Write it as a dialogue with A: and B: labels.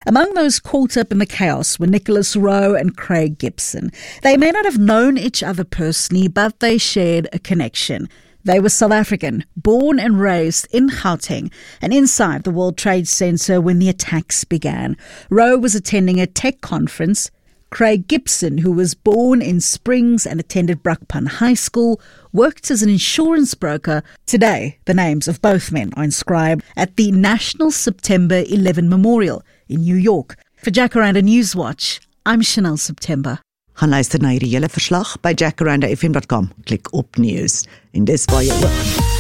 A: Among those caught up in the chaos were Nicholas Rowe and Craig Gibson. They may not have known each other personally, but they shared a connection. They were South African, born and raised in Gauteng and inside the World Trade Center when the attacks began. Rowe was attending a tech conference. Craig Gibson, who was born in Springs and attended Brakpan High School, worked as an insurance broker. Today, the names of both men are inscribed at the National September 11 Memorial in New York. For Jacaranda Newswatch, I'm Chanel September.
B: Gaan luister na hierdie hele verslag by jacarandafm.com. Klik op News. En dis waar jy ook